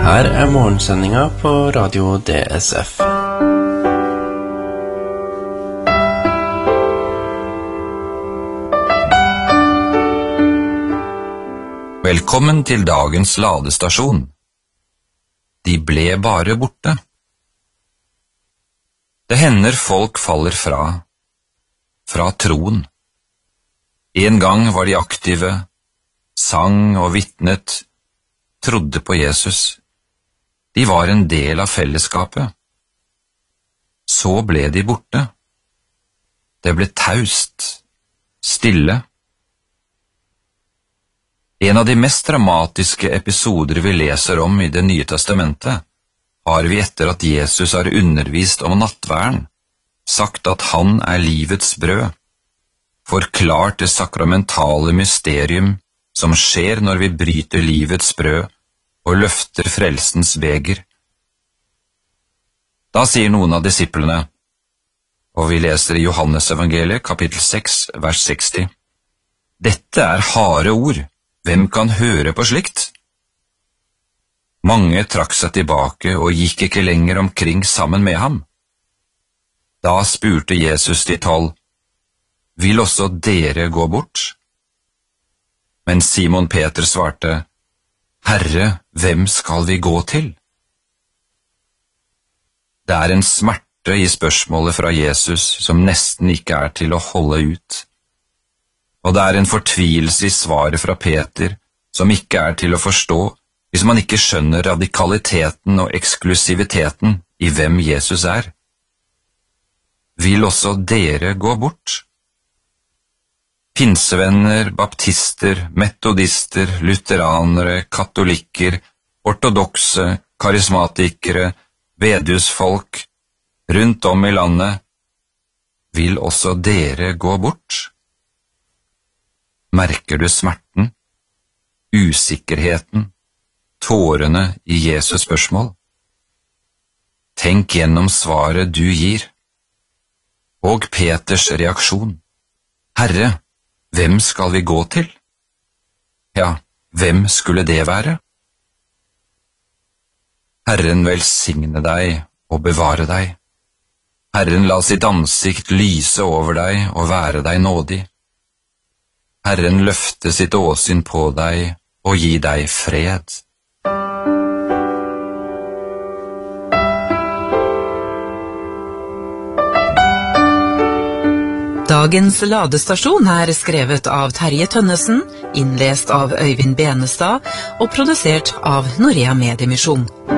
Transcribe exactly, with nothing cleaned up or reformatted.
Her er morgensendinga på Radio D S F. Velkommen til dagens ladestasjon. De ble bare borte. Det hender folk faller fra, fra troen. En gang var de aktive, sang og vitnet, trodde på Jesus. De var en del av fellesskapet. Så ble de borte. Det ble taust, stille. En av de mest dramatiske episoder vi leser om i Det nye testamentet, har vi etter at Jesus har undervist om nattverden, sagt at han er livets brød, forklart det sakramentale mysterium som skjer når vi bryter livets brød og løfter frelsens beger. Da sier noen av disiplene, og vi leser i Johannes evangeliet, kapittel seks, vers seksti, «Dette er harde ord. Hvem kan høre på slikt?» Mange trakk seg tilbake og gikk ikke lenger omkring sammen med ham. Da spurte Jesus de tolv, «Vil også dere gå bort?» Men Simon Peter svarte, «Herre, hvem skal vi gå til?» Det er en smerte i spørsmålet fra Jesus som nesten ikke er til å holde ut. Og det er en fortvilelse i svaret fra Peter som ikke er til å forstå hvis man ikke skjønner radikaliteten og eksklusiviteten i hvem Jesus er. Vil også dere gå bort? Pinsevenner, baptister, metodister, lutheranere, katolikker, ortodokse, karismatikere, vedhusfolk, rundt om i landet, vil også dere gå bort? Merker du smerten, usikkerheten, tårene i Jesus spørsmål? Tenk gjennom svaret du gir. Og Peters reaksjon. Herre, hvem skal vi gå til? Ja, hvem skulle det være? Herren velsigne deg og bevare deg. Herren la sitt ansikt lyse over deg og være deg nådig. Herren løfte sitt åsyn på deg og gi deg fred. Dagens ladestasjon er skrevet av Terje Tønnesen, innlest av Øyvind Benestad og produsert av Norea Mediemisjon.